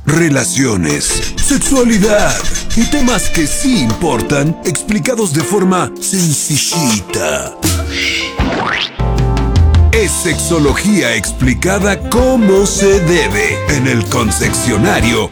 relaciones, sexualidad y temas que sí importan, explicados de forma sencillita. Es sexología explicada como se debe en el Concepcionario.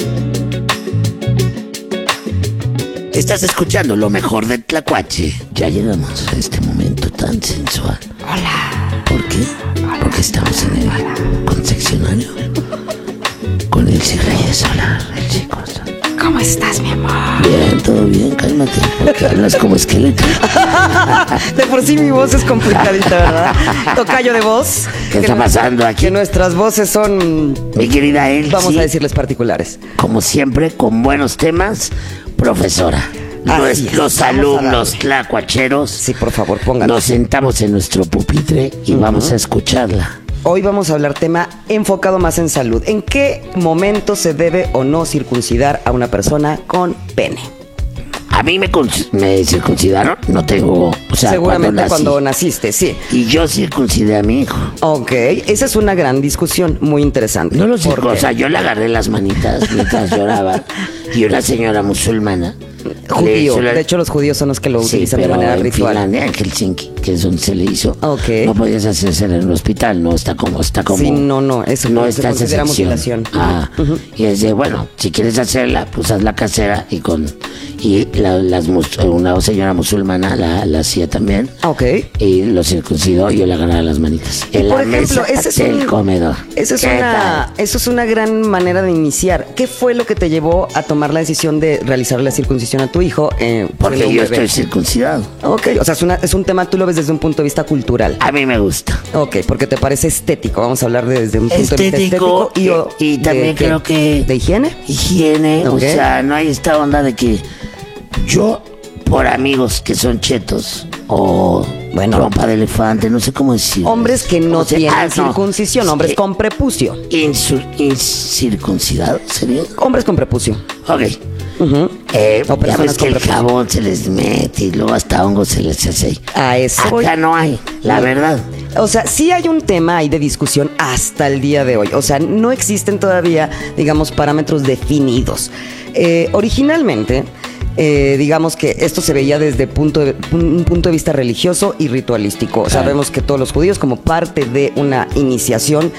Estás escuchando lo mejor de Tlacuache. Ya llegamos a este momento tan sensual. Hola. ¿Por qué? Porque estamos en el Concepcionario con el Reyes Solar, el chico. ¿Cómo estás, mi amor? Bien, todo bien, cálmate, porque hablas como esqueleto. De por sí mi voz es complicadita, ¿verdad? Tocayo de voz. ¿Qué está pasando aquí? Que nuestras voces son, mi querida Elsie, vamos a decirles particulares. como siempre, con buenos temas, profesora. Los alumnos tlacuacheros. Sí, por favor, pónganlo. Nos sentamos en nuestro pupitre y vamos a escucharla. Hoy vamos a hablar tema enfocado más en salud. ¿En qué momento se debe o no circuncidar a una persona con pene? A mí me circuncidaron, no tengo, o sea, seguramente cuando nací. naciste, sí. Y yo circuncidé a mi hijo. Ok, esa es una gran discusión, muy interesante. No lo sé, ¿Por qué? o sea, yo le agarré las manitas mientras lloraba. Y una señora musulmana. Judío, de hecho los judíos son los que lo utilizan de manera en ritual. Finlandia, en Helsinki, que es donde se le hizo. Ok. No podías hacerse en el hospital, no está como. Sí, no, eso no se está considera esa sección. mutilación. Y es de, bueno, si quieres hacerla, pues haz la casera una señora musulmana la hacía también. Ok. Y lo circuncidó y yo le agarraba las manitas. En por la ejemplo, mesa del comedor. Eso es una gran manera de iniciar. ¿Qué fue lo que te llevó a tomar la decisión de realizar la circuncisión a tu hijo? Porque yo estoy circuncidado. Ok, o sea, es un tema, tú lo ves desde un punto de vista cultural. A mí me gusta. Ok, porque te parece estético. Vamos a hablar desde un punto de vista estético. Y también creo que... ¿De higiene? Higiene, Ok. o sea, no hay esta onda de que yo, por amigos que son chetos o trompa de elefante, no sé cómo decir. Hombres que no tienen circuncisión, hombres con prepucio. ¿Incircuncidados sería? Hombres con prepucio. Ok. O Ya personas ves que con el prepucio. jabón se les mete y luego hasta hongo se les hace. A eso voy. Acá no hay, la verdad. O sea, sí hay un tema ahí de discusión hasta el día de hoy. O sea, no existen todavía, digamos, parámetros definidos. Originalmente, digamos que esto se veía desde un punto de vista religioso y ritualístico. Sabemos que todos los judíos, como parte de una iniciación,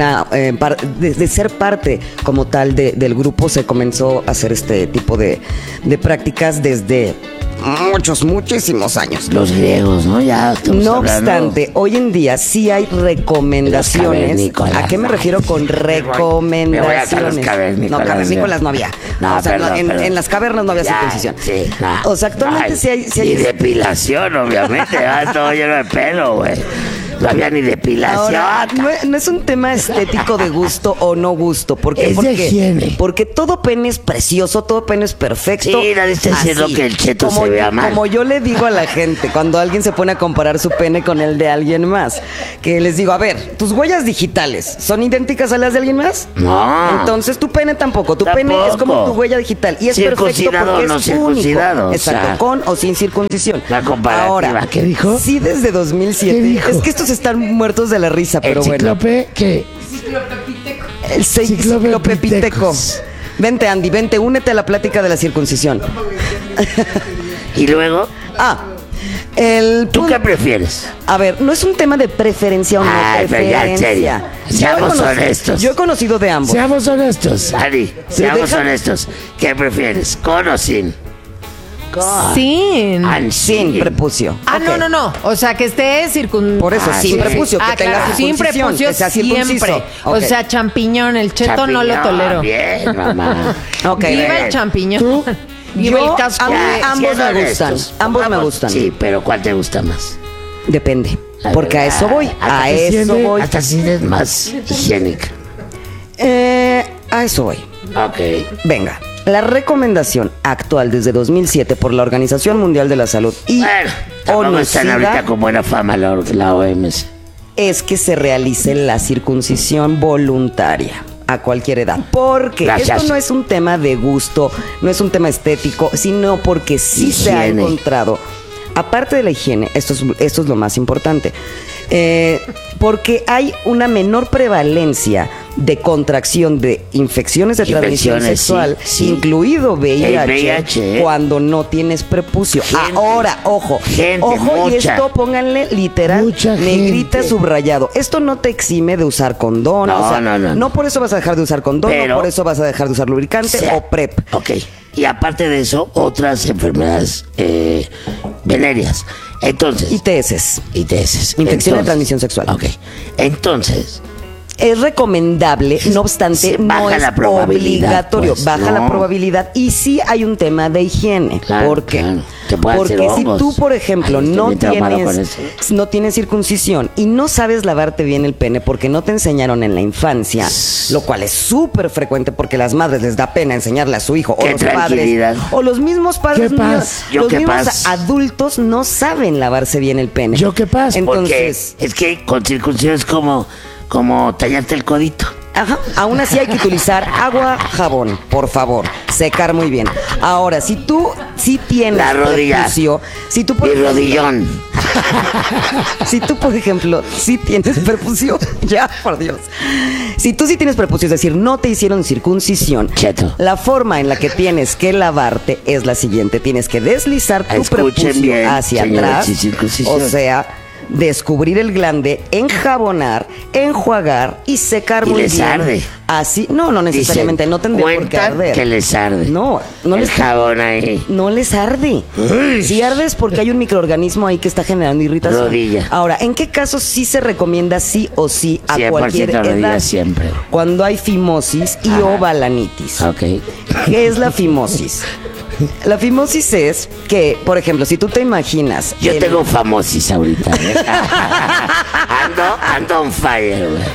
de ser parte como tal del grupo, se comenzó a hacer este tipo de prácticas desde muchísimos años. Los griegos, ¿no? Ya estamos No hablando. obstante, hoy en día sí hay recomendaciones. ¿A qué me refiero con recomendaciones? Me voy a los cavernícolas. No, cavernícolas no había. No, o sea, perdón. en las cavernas no había circuncisión. Sí, O sea, actualmente sí hay... Ni depilación, obviamente. Todo lleno de pelo, güey. No había ni depilación. Ahora, no es un tema estético de gusto o no gusto. Es de higiene. Porque todo pene es precioso, todo pene es perfecto. Sí, nadie está diciendo así, que el cheto se vea mal. Como yo le digo a la gente, cuando alguien se pone a comparar su pene con el de alguien más, que les digo, a ver, tus huellas digitales, ¿son idénticas a las de alguien más? No. Entonces tu pene tampoco. Tu pene es como tu huella digital. Y es perfecto Circuncidado porque o no es circuncidado, único. o Exacto, sea, con o sin circuncisión. la comparativa. Ahora, ¿Qué dijo? Sí, desde 2007. ¿Qué dijo? Es que estos están muertos de la risa, pero ¿El bueno. cíclope qué? El ciclopepiteco. Vente, Andy, vente, únete a la plática de la circuncisión. Y luego, ¿tú qué prefieres? A ver, no es un tema de preferencia o no pero ya, en serio. preferencia. Seamos honestos. Yo he conocido de ambos. Seamos honestos, Ari. Seamos deja- honestos. ¿Qué prefieres? ¿Con o sin? Sin. Sin prepucio. Ah, Ok. no. O sea, que esté Por eso, sin sí. prepucio, que tenga claro, sin circuncisión, prepucio que sea circunciso. siempre. Ok. O sea, champiñón, el cheto no lo Champiñón, tolero. Bien, mamá. Ok, Viva bien. el champiñón. Viva Yo, el casco. ambos siendo me gustan. honestos. Ambos me gustan. Sí, pero ¿cuál te gusta más? Depende. Porque a eso voy. A eso voy. Hasta si es más higiénica. A eso voy. Ok. Venga. La recomendación actual desde 2007 por la Organización Mundial de la Salud y Bueno, tampoco están ahorita ONUCIDA con buena fama la OMS. es que se realice la circuncisión voluntaria a cualquier edad. Porque Gracias. esto no es un tema de gusto, no es un tema estético, sino porque sí se ha Higiene. encontrado, aparte de la higiene, esto es lo más importante, porque hay una menor prevalencia de contracción de infecciones de transmisión Infecciones, sexual, sí. incluido VIH, El VIH, cuando no tienes prepucio. Gente, Ahora, ojo, y mucha. esto pónganle literal, Mucha negrita gente. subrayado. Esto no te exime de usar condón. No, o sea, no. no por eso vas a dejar de usar condón, Pero- no por eso vas a dejar de usar lubricante Sí. o PrEP. Ok. Y aparte de eso, otras enfermedades venéreas. Entonces. ITS. ITS. Infección de Entonces, transmisión sexual. Ok. Entonces, Es recomendable, no obstante, Sí, no baja es la probabilidad, obligatorio. pues, baja la no. probabilidad. Y sí hay un tema de higiene. Claro, ¿Por qué? claro. Te pueden Porque hacer si hongos. tú, por ejemplo, Ay, estoy no bien traumado con tienes, eso. no tienes circuncisión y no sabes lavarte bien el pene porque no te enseñaron en la infancia, lo cual es súper frecuente porque las madres les da pena enseñarle a su hijo o Qué los padres tranquilidad. o los mismos padres ¿Qué pasa? míos, Yo los qué mismos pasa. adultos no saben lavarse bien el pene. ¿Yo qué pasa? Entonces, porque es que con circuncisión es como tallarte el codito. ajá, aún así hay que utilizar agua, jabón, por favor, secar muy bien. Ahora, si tú sí tienes La rodilla. prepucio, si tú por Mi ejemplo, rodillón. si tú por ejemplo sí tienes prepucio, ya por Dios. Si tú sí tienes prepucio, es decir, no te hicieron circuncisión, Cheto. la forma en la que tienes que lavarte es la siguiente, tienes que deslizar tu Escuchen prepucio bien, hacia señores, atrás, sin circuncisión. o sea, descubrir el glande, enjabonar, enjuagar y secar Y muy les bien. arde. Así, no necesariamente, Dicen, no tendría por qué cuentan arder. que les arde. No el les jabón ahí. no les arde. Si arde es porque hay un microorganismo ahí que está generando irritación. Rodilla. Ahora, ¿en qué casos sí se recomienda sí o sí a 100% cualquier rodilla edad? siempre. Cuando hay fimosis y o balanitis. Ok. ¿Qué es la fimosis? La fimosis es que, por ejemplo, si tú te imaginas... Yo el- tengo famosis ahorita. ando on fire, güey.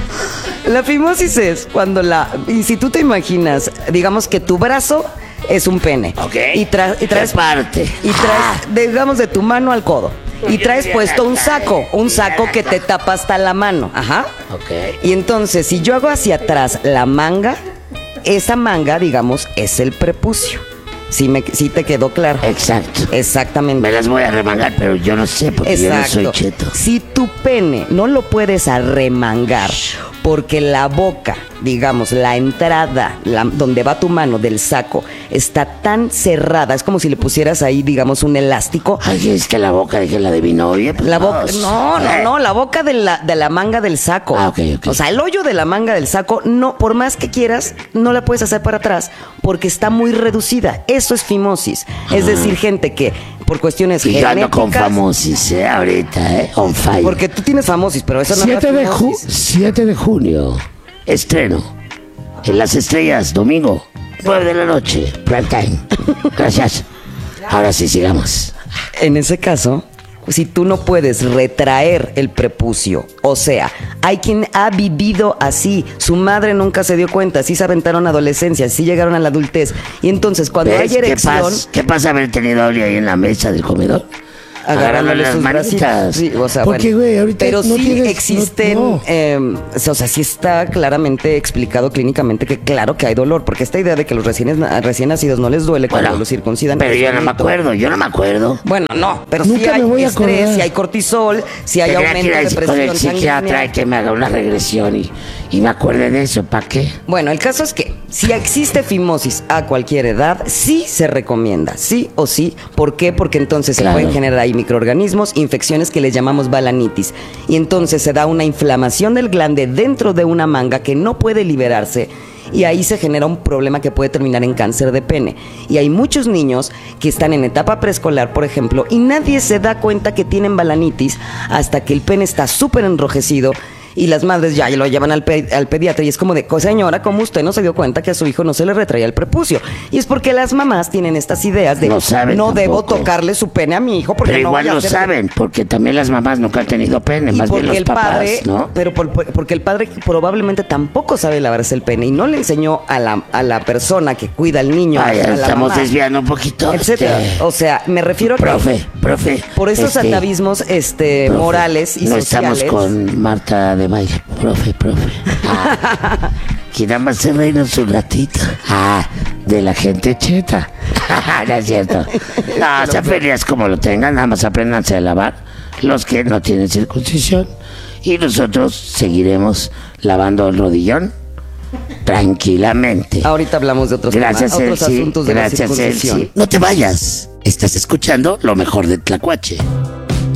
La fimosis es cuando y si tú te imaginas, digamos que tu brazo es un pene. Ok. Y traes ¿Qué parte? y traes, digamos, de tu mano al codo. Y traes puesto un saco que te tapa hasta la mano. Ajá. Ok. Y entonces, si yo hago hacia atrás la manga, esa manga, digamos, es el prepucio. Sí te quedó claro. Exacto. Exactamente. Me las voy a remangar, pero yo no sé porque yo no soy cheto. Si tu pene no lo puedes arremangar porque la boca, digamos, la entrada, donde va tu mano del saco, está tan cerrada, es como si le pusieras ahí, digamos, un elástico. Ay, es que la boca de que la de mi novia. Pues La boca, Eh. no, la boca de la manga del saco. Ah, ok, ok. O sea, el hoyo de la manga del saco, no, por más que quieras, no la puedes hacer para atrás porque está muy reducida. Eso es fimosis. Es decir, gente que por cuestiones Y yo ando con genéticas, famosis, ahorita, on fire. porque tú tienes famosis, pero eso no es 7 de junio, estreno en Las Estrellas, domingo, 9 de la noche, prime time. Gracias. Ahora sí, sigamos. En ese caso, si tú no puedes retraer el prepucio, o sea, hay quien ha vivido así, su madre nunca se dio cuenta, sí se aventaron adolescencia, sí llegaron a la adultez, y entonces cuando ¿Ves? hay erección, ¿Qué pasa haber tenido a Oli ahí en la mesa del comedor? agarrándole las sus manitas. bracitos. Sí, o sea, Porque, bueno. güey, ahorita pero no sí tienes- existen, no. o sea, sí está claramente explicado clínicamente que claro que hay dolor, porque esta idea de que los recién nacidos no les duele cuando los circuncidan. Pero es yo un no me mito. acuerdo. Bueno, no, pero Nunca sí hay me voy a estrés, acordar. si hay cortisol, si hay Tendría que ir aumento de con presión el psiquiatra y sanguínea. que me haga una regresión y me acuerde de eso. ¿Para qué? Bueno, el caso es que si existe fimosis a cualquier edad, sí se recomienda, sí o sí. ¿Por qué? Porque entonces Claro. se pueden generar ahí microorganismos, infecciones que les llamamos balanitis. Y entonces se da una inflamación del glande dentro de una manga que no puede liberarse. Y ahí se genera un problema que puede terminar en cáncer de pene. Y hay muchos niños que están en etapa preescolar, por ejemplo, y nadie se da cuenta que tienen balanitis hasta que el pene está súper enrojecido. Y las madres ya lo llevan al pediatra y es como de, señora, ¿cómo usted no se dio cuenta que a su hijo no se le retraía el prepucio? Y es porque las mamás tienen estas ideas de, No saben debo tampoco. tocarle su pene a mi hijo porque Pero no igual voy a lo hacer-". saben, porque también las mamás nunca han tenido pene, Y más bien porque los el papás, padre, ¿no? pero porque el padre probablemente tampoco sabe lavarse el pene y no le enseñó a la persona que cuida al niño, Ay, a la estamos mamá, desviando un poquito. etcétera. O sea, me refiero a que Profe. por esos atavismos profe, morales y no sociales. estamos con Marta de Valle, profe. Que nada más se reinos un ratito. De la gente cheta. No es cierto. No, sean felices como lo tengan, nada más apréndanse a lavar los que no tienen circuncisión. Y nosotros seguiremos lavando el rodillón tranquilamente. Ahorita hablamos de otros Gracias, temas, otros Elsie. asuntos de la Gracias, circuncisión. Elsie. No te vayas. Estás escuchando lo mejor de Tlacuache.